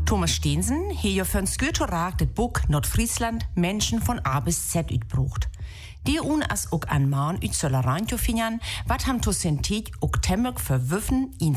Thomas Steensen hat ja für ein Skürtorag das Buch Nordfriesland Menschen von A bis Z utbrucht. Die als auch ein Mann ut Solarantio fingern, wat ham to sentit auch temmig verwürfen in